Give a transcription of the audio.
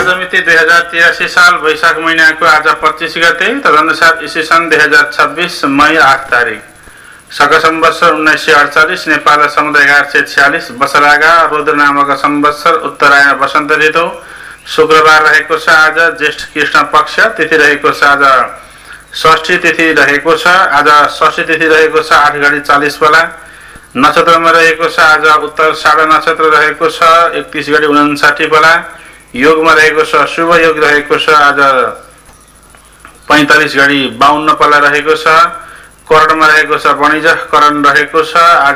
आज मिति 2083 साल वैशाख महिनाको आज 25 गते, तदनुसार ईस्वी सन् 2026 मई 8 तारिक, शक संवत्सर 1948 नेपाल समुदाय 1146 बसरागा रुद्र नामक संवत्सर उत्तरायण वसन्त ऋतु शुक्रबार रहेको छ। आज ज्येष्ठ कृष्ण पक्ष तिथि रहेको छ। आज षष्ठी तिथि रहेको छ। आज षष्ठी तिथि रहेको छ 8:40 बेला। नक्षत्रमा रहेको छ आज उत्तर साढा नक्षत्र रहेको छ 31:59 बेला। योगमा रहेको छ शुभ योग रहेको छ आज 45:52 बेला रहेको छ। करणमा रहेको छ वाणिज्य करण रहेको छ। आज